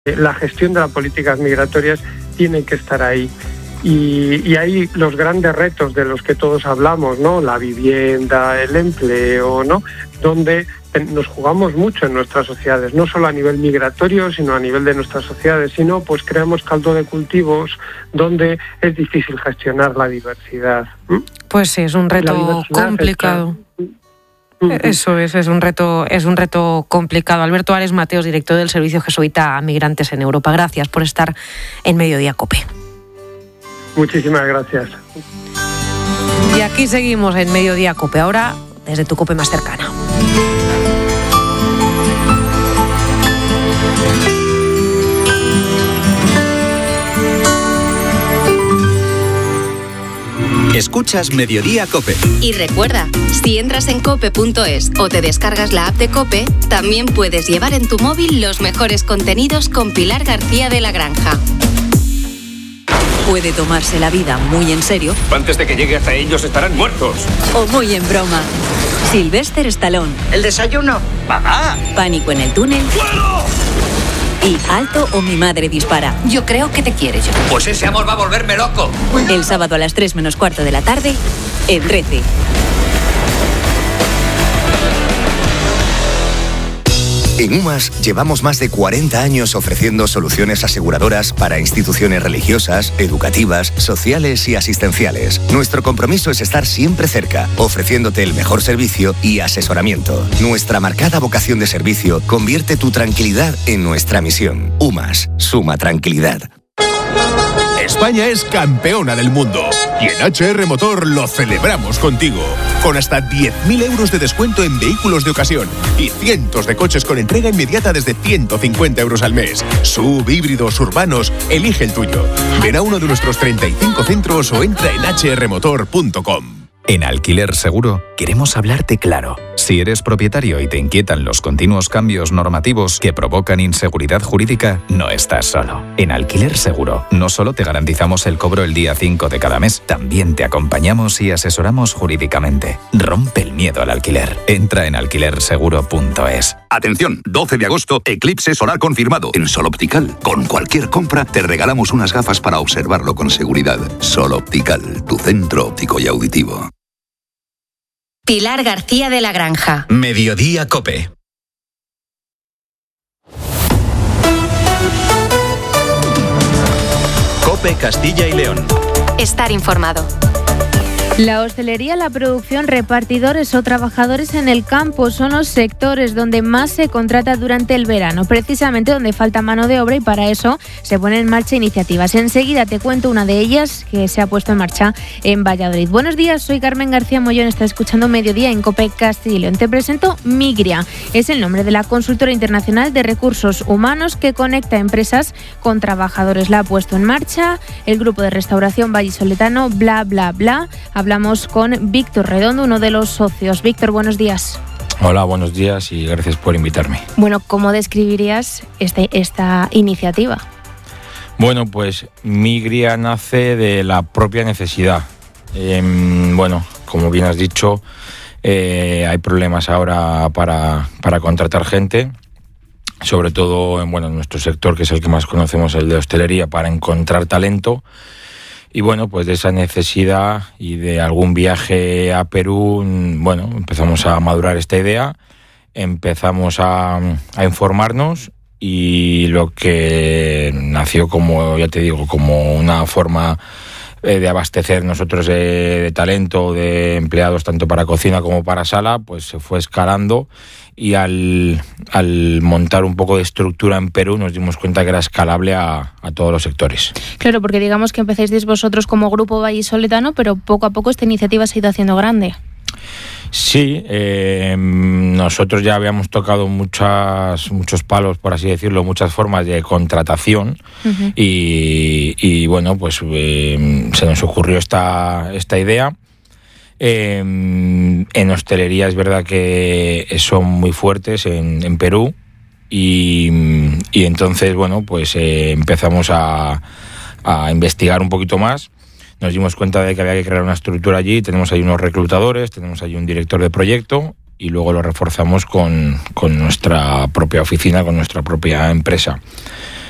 La gestión de las políticas migratorias tiene que estar ahí. Y hay los grandes retos de los que todos hablamos, ¿no? La vivienda, el empleo, ¿no? Donde nos jugamos mucho en nuestras sociedades, no solo a nivel migratorio, sino a nivel de nuestras sociedades, sino pues creamos caldo de cultivos donde es difícil gestionar la diversidad. Pues sí, es un reto complicado. Eso es un reto complicado. Alberto Ares Mateos, director del Servicio Jesuita a Migrantes en Europa. Gracias por estar en Mediodía COPE. Muchísimas gracias. Y aquí seguimos en Mediodía COPE, ahora desde tu COPE más cercana. Escuchas Mediodía COPE. Y recuerda, si entras en cope.es o te descargas la app de COPE, también puedes llevar en tu móvil los mejores contenidos con Pilar García de la Granja. Puede tomarse la vida muy en serio. Antes de que llegue hasta ellos estarán muertos. O muy en broma. Sylvester Stallone. ¿El desayuno? ¡Mamá! Pánico en el túnel. ¡Fuego! Y Alto o mi madre dispara. Yo creo que te quiere, yo. Pues ese amor va a volverme loco. El sábado a las 3:15 de la tarde, en 13. En UMAS llevamos más de 40 años ofreciendo soluciones aseguradoras para instituciones religiosas, educativas, sociales y asistenciales. Nuestro compromiso es estar siempre cerca, ofreciéndote el mejor servicio y asesoramiento. Nuestra marcada vocación de servicio convierte tu tranquilidad en nuestra misión. UMAS, suma tranquilidad. España es campeona del mundo y en HR Motor lo celebramos contigo. Con hasta 10.000 euros de descuento en vehículos de ocasión y cientos de coches con entrega inmediata desde 150 euros al mes. SUV, híbridos, urbanos, elige el tuyo. Ven a uno de nuestros 35 centros o entra en hrmotor.com. En Alquiler Seguro queremos hablarte claro. Si eres propietario y te inquietan los continuos cambios normativos que provocan inseguridad jurídica, no estás solo. En Alquiler Seguro no solo te garantizamos el cobro el día 5 de cada mes, también te acompañamos y asesoramos jurídicamente. Rompe el miedo al alquiler. Entra en alquilerseguro.es. Atención, 12 de agosto, eclipse solar confirmado. En Sol Optical, con cualquier compra, te regalamos unas gafas para observarlo con seguridad. Sol Optical, tu centro óptico y auditivo. Pilar García de la Granja. Mediodía COPE. COPE Castilla y León. Estar informado. La hostelería, la producción, repartidores o trabajadores en el campo son los sectores donde más se contrata durante el verano, precisamente donde falta mano de obra, y para eso se ponen en marcha iniciativas. Enseguida te cuento una de ellas que se ha puesto en marcha en Valladolid. Buenos días, soy Carmen García Mollón, estás escuchando Mediodía en COPE Castilla y León. Te presento Migria, es el nombre de la consultora internacional de recursos humanos que conecta empresas con trabajadores. La ha puesto en marcha el grupo de restauración vallisoletano Bla Bla Bla. Hablamos con Víctor Redondo, uno de los socios. Víctor, buenos días. Hola, buenos días y gracias por invitarme. Bueno, ¿cómo describirías esta iniciativa? Bueno, pues Migria nace de la propia necesidad. Bueno, como bien has dicho, hay problemas ahora para contratar gente, sobre todo en nuestro sector, que es el que más conocemos, el de hostelería, para encontrar talento. Y bueno, pues de esa necesidad y de algún viaje a Perú, empezamos a madurar esta idea, empezamos a informarnos, y lo que nació, como ya te digo, como una forma de abastecer nosotros de talento, de empleados tanto para cocina como para sala, pues se fue escalando, y al montar un poco de estructura en Perú nos dimos cuenta que era escalable a todos los sectores. Claro, porque digamos que empezáis vosotros como grupo vallisoletano, pero poco a poco esta iniciativa se ha ido haciendo grande. Sí, nosotros ya habíamos tocado muchos palos, por así decirlo, muchas formas de contratación. Uh-huh. y bueno, pues se nos ocurrió esta idea. En hostelería es verdad que son muy fuertes en Perú, y entonces pues empezamos a investigar un poquito más. Nos dimos cuenta de que había que crear una estructura allí. Tenemos ahí unos reclutadores, tenemos ahí un director de proyecto, y luego lo reforzamos con nuestra propia oficina, con nuestra propia empresa.